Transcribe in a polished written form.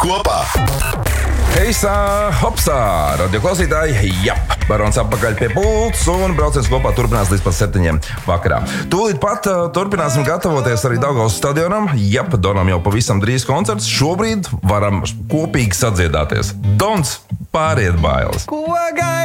kopā. Eisā, hopsā, radio klausītāji, jap, Barons atpakaļ pie pults un brauciens kopā turpinās līdz pat 7 vakarā. Tūlīt pat turpināsim gatavoties arī Daugavas stadionam, jap, Donam jau pavisam drīz koncerts, šobrīd varam kopīgi sadziedāties. Dons, pāriet bailes!